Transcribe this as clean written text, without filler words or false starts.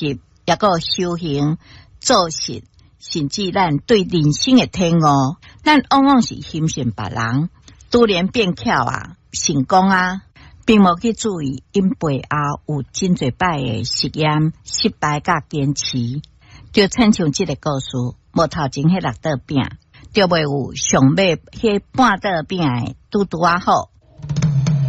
习，也个修行、做事，甚至咱对人生的体悟，咱往往是欣赏别人突然变巧啊、成功啊，并无去注意因背后有真侪摆的实验、失败甲坚持。就亲像这个故事，无头前迄6道饼，就袂有上尾迄半道饼的拄啊好。